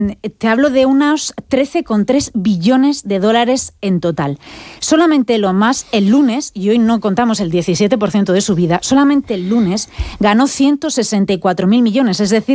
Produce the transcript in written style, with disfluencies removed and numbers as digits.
Te hablo de unos 13,3 billones de dólares en total. Solamente Elon Musk el lunes, y hoy no contamos el 17% de su vida, solamente el lunes ganó 164.000 millones, es decir,